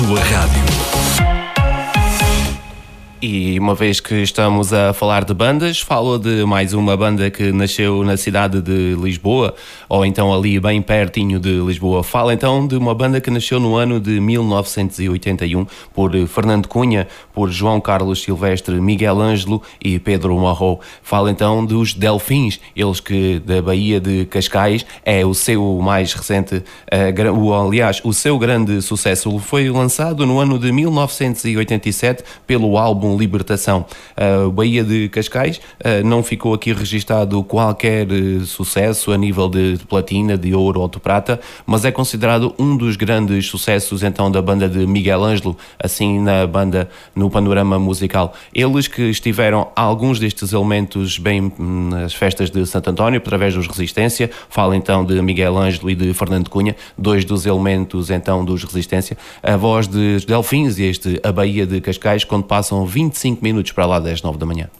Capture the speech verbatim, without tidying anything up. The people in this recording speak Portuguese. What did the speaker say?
sua rádio. E uma vez que estamos a falar de bandas, falo de mais uma banda que nasceu na cidade de Lisboa, ou então ali bem pertinho de Lisboa. Falo então de uma banda que nasceu no ano de mil novecentos e oitenta e um por Fernando Cunha, por João Carlos Silvestre, Miguel Ângelo e Pedro Marrou. Falo então dos Delfins, eles que da Baía de Cascais é o seu mais recente, uh, o, aliás, o seu grande sucesso. Foi lançado no ano de mil novecentos e oitenta e sete pelo álbum Libertação. A Baía de Cascais não ficou aqui registado qualquer sucesso a nível de platina, de ouro ou de prata, mas é considerado um dos grandes sucessos então da banda de Miguel Ângelo, assim na banda, no panorama musical. Eles que estiveram alguns destes elementos bem nas festas de Santo António, através dos Resistência. Falo então de Miguel Ângelo e de Fernando Cunha, dois dos elementos então dos Resistência. A voz dos Delfins e este A Baía de Cascais, quando passam vinte e cinco minutos para lá das nove da manhã.